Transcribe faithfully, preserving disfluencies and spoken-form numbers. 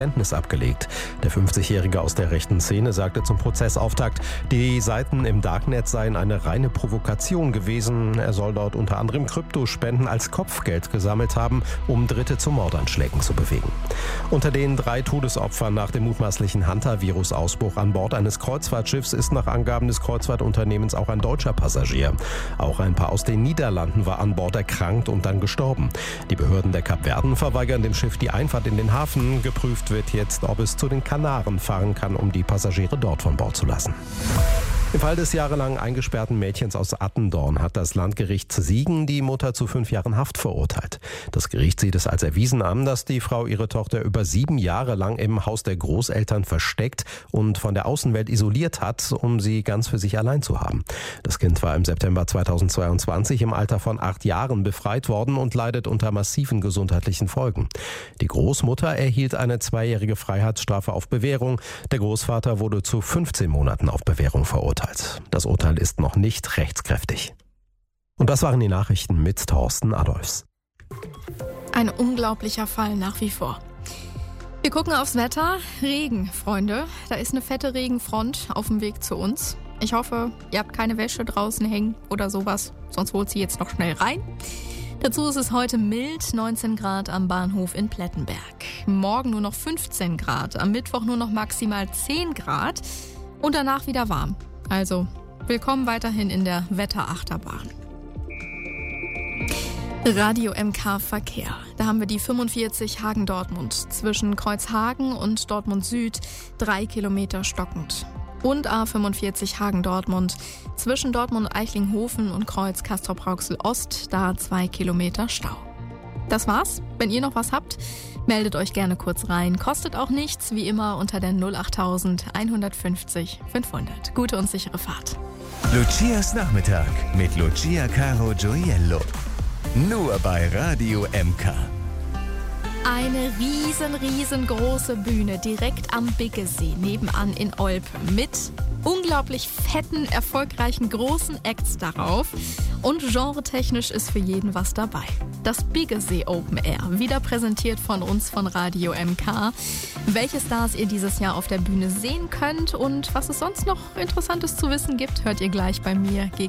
Geständnis abgelegt. Der fünfzigjährige aus der rechten Szene sagte zum Prozessauftakt, die Seiten im Darknet seien eine reine Provokation gewesen. Er soll dort unter anderem Kryptospenden als Kopfgeld gesammelt haben, um Dritte zu Mordanschlägen zu bewegen. Unter den drei Todesopfern nach dem mutmaßlichen Hanta-Virus-Ausbruch an Bord eines Kreuzfahrtschiffs ist nach Angaben des Kreuzfahrtunternehmens auch ein deutscher Passagier. Auch ein Paar aus den Niederlanden war an Bord erkrankt und dann gestorben. Die Behörden der Kapverden verweigern dem Schiff die Einfahrt in den Hafen. Geprüft wird jetzt, ob es zu den Kanaren fahren kann, um die Passagiere dort von Bord zu lassen. Im Fall des jahrelang eingesperrten Mädchens aus Attendorn hat das Landgericht Siegen die Mutter zu fünf Jahren Haft verurteilt. Das Gericht sieht es als erwiesen an, dass die Frau ihre Tochter über sieben Jahre lang im Haus der Großeltern versteckt und von der Außenwelt isoliert hat, um sie ganz für sich allein zu haben. Das Kind war im September zweitausendzweiundzwanzig im Alter von acht Jahren befreit worden und leidet unter massiven gesundheitlichen Folgen. Die Großmutter erhielt eine zweijährige Freiheitsstrafe auf Bewährung. Der Großvater wurde zu fünfzehn Monaten auf Bewährung verurteilt. Das Urteil ist noch nicht rechtskräftig. Und das waren die Nachrichten mit Thorsten Adolfs. Ein unglaublicher Fall nach wie vor. Wir gucken aufs Wetter. Regen, Freunde. Da ist eine fette Regenfront auf dem Weg zu uns. Ich hoffe, ihr habt keine Wäsche draußen hängen oder sowas. Sonst holt sie jetzt noch schnell rein. Dazu ist es heute mild, neunzehn Grad am Bahnhof in Plettenberg. Morgen nur noch fünfzehn Grad, am Mittwoch nur noch maximal zehn Grad und danach wieder warm. Also, willkommen weiterhin in der Wetterachterbahn. Radio M K Verkehr. Da haben wir die fünfundvierzig Hagen-Dortmund zwischen Kreuzhagen und Dortmund Süd, drei Kilometer stockend. Und A fünfundvierzig Hagen-Dortmund zwischen Dortmund-Eichlinghofen und Kreuz Castrop-Rauxel-Ost, da zwei Kilometer Stau. Das war's. Wenn ihr noch was habt, meldet euch gerne kurz rein. Kostet auch nichts, wie immer unter der null acht null null eins fünf null fünfhundert. Gute und sichere Fahrt. Lucias Nachmittag mit Lucia Caro Gioiello. Nur bei Radio M K. Eine riesen, riesengroße Bühne direkt am Biggesee nebenan in Olpe mit unglaublich fetten, erfolgreichen, großen Acts darauf. Und genretechnisch ist für jeden was dabei. Das Biggesee Open Air, wieder präsentiert von uns von Radio M K. Welche Stars ihr dieses Jahr auf der Bühne sehen könnt und was es sonst noch Interessantes zu wissen gibt, hört ihr gleich bei mir gegen